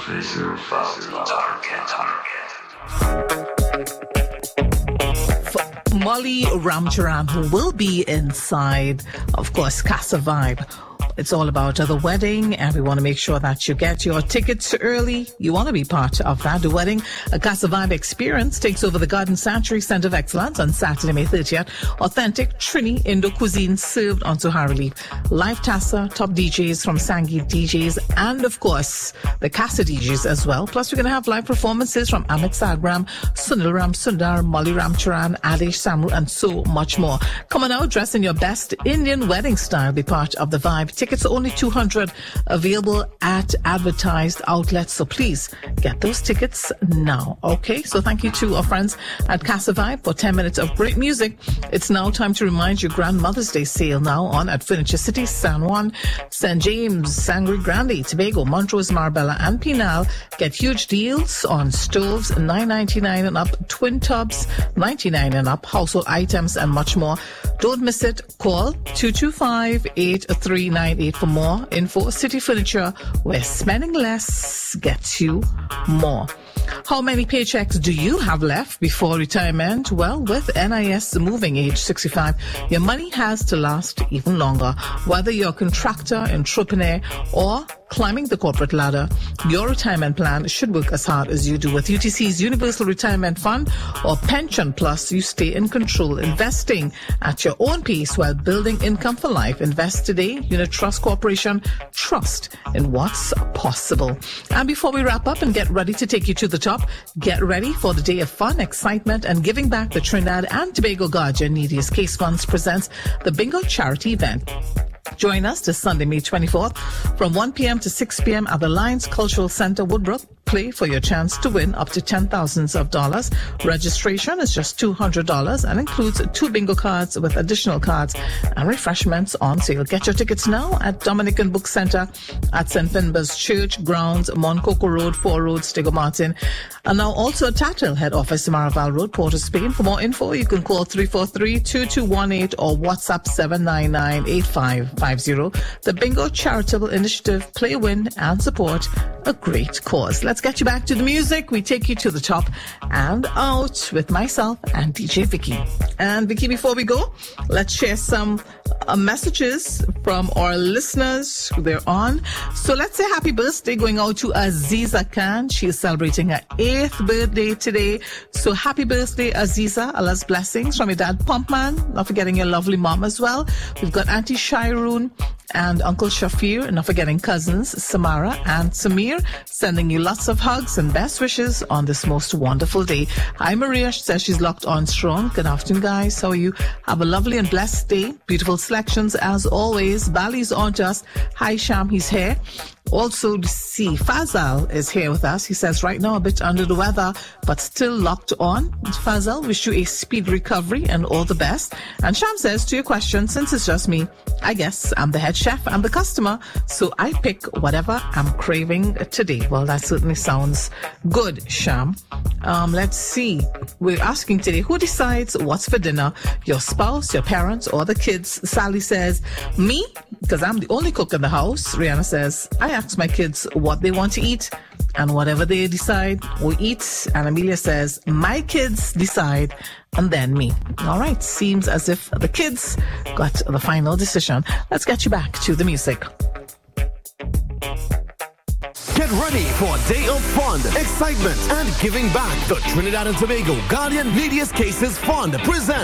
Molly Ramcharan, who will be inside, of course, Casa Vibe. It's all about the wedding, and we want to make sure that you get your tickets early. You want to be part of that. The wedding, a Casa Vibe experience, takes over the Garden Sanctuary Center of Excellence on Saturday, May 30th. Authentic Trini Indo cuisine served on Sahara Leaf. Live Tassa, top DJs from Sangeet DJs, and of course, the Casa DJs as well. Plus, we're going to have live performances from Amit Sagram, Sunil Ram Sundar, Molly Ramcharan, Adesh Samru, and so much more. Come on out, dress in your best Indian wedding style. Be part of the vibe. Tickets are only 200 available at advertised outlets, so please get those tickets now. Okay, so thank you to our friends at Casa Vibe for 10 minutes of great music. It's now time to remind you Grandmother's Day sale now on at Furniture City, San Juan, St. James, Sangre Grande, Tobago, Montrose, Marbella, and Pinal. Get huge deals on stoves, $9.99 and up, twin tubs, $99 and up, household items, and much more. Don't miss it. Call 225-8398 for more info. City Furniture, where spending less gets you more. How many paychecks do you have left before retirement? Well, with NIS moving age 65, your money has to last even longer. Whether you're a contractor, entrepreneur, or climbing the corporate ladder, your retirement plan should work as hard as you do. With UTC's Universal Retirement Fund or Pension Plus, you stay in control, investing at your own pace while building income for life. Invest today. Unit Trust Corporation. Trust in what's possible. And before we wrap up and get ready to take you to the top, get ready for the day of fun, excitement, and giving back. The Trinidad and Tobago Guardian Neediest Case Funds presents the Bingo Charity Event. Join us this Sunday, May 24th from 1 p.m. to 6 p.m. at the Lions Cultural Center, Woodbrook. Play for your chance to win up to $10,000. Registration is just $200 and includes 2 bingo cards with additional cards and refreshments on sale. Get your tickets now at Dominican Book Center at St. Finbar's Church Grounds, Moncoco Road, 4 Road, Stego Martin. And now also at Tattile Head Office, Maraval Road, Port of Spain. For more info, you can call 343-2218 or WhatsApp 799-8550. The Bingo Charitable Initiative. Play, win, and support a great cause. Let's get you back to the music. We take you to the top and out with myself and DJ Vicky. And Vicky, before we go, let's share some messages from our listeners. They're on. So let's say happy birthday going out to Aziza Khan. She is celebrating her 8th birthday today. So happy birthday, Aziza. Allah's blessings from your dad, Pumpman. Not forgetting your lovely mom as well. We've got Auntie Shairoon and Uncle Shafir, and not forgetting cousins Samara and Samir, sending you lots of hugs and best wishes on this most wonderful day. Hi Maria, she says she's locked on strong. Good afternoon guys, how are you? Have a lovely and blessed day. Beautiful selections as always. Bali's on to us. Hi Sham, he's here. Also, see, Fazal is here with us. He says right now a bit under the weather, but still locked on. Fazal, wish you a speedy recovery and all the best. And Sham says, to your question, since it's just me, I guess I'm the head chef, I'm the customer, so I pick whatever I'm craving today. Well, that certainly sounds good, Sham. Let's see. We're asking today, who decides what's for dinner? Your spouse, your parents, or the kids? Sally says, me, because I'm the only cook in the house. Rihanna says, I ask my kids what they want to eat, and whatever they decide, we eat. And Amelia says, my kids decide, and then me. All right, seems as if the kids got the final decision. Let's get you back to the music. Get ready for a day of fun, excitement, and giving back. The Trinidad and Tobago Guardian Neediest Cases Fund presents